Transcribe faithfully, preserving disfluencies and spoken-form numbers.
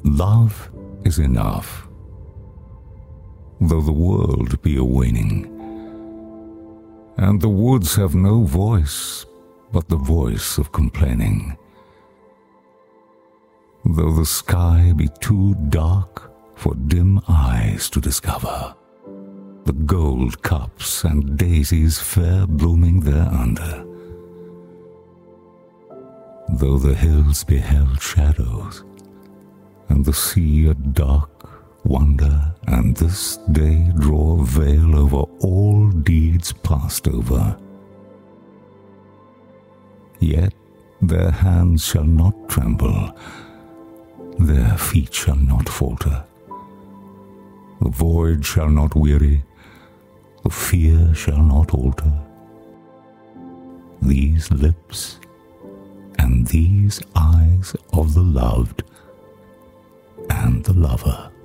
Love is enough. Though the world be a waning, and the woods have no voice but the voice of complaining, though the sky be too dark for dim eyes to discover the gold cups and daisies fair blooming thereunder, though the hills be held shadows, and the sea a dark wonder, and this day draw a veil over all deeds passed over, yet their hands shall not tremble, their feet shall not falter, the void shall not weary, the fear shall not alter. These lips and these eyes of the loved and the lover.